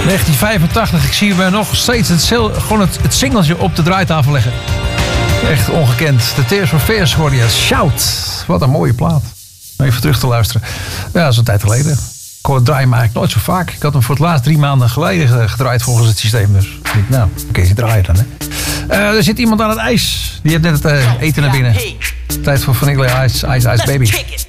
1985, ik zie mij nog steeds het singeltje op de draaitafel leggen. Echt ongekend. De Tears for Fears hoorde je. Shout. Wat een mooie plaat. Even terug te luisteren. Ja, dat is een tijd geleden. Ik hoor het draaien maar nooit zo vaak. Ik had hem voor het laatst 3 maanden geleden gedraaid volgens het systeem. Dus nou, oké, je draaien dan. Hè. Er zit iemand aan het ijs. Die heeft net het eten naar binnen. Tijd voor Vanilla Ice Baby.